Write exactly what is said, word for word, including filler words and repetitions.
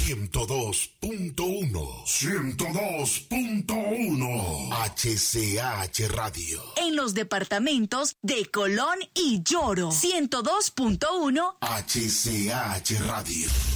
ciento dos punto uno. ciento dos punto uno. H C H Radio. En los departamentos de Colón y Lloro. ciento dos punto uno. H C H Radio.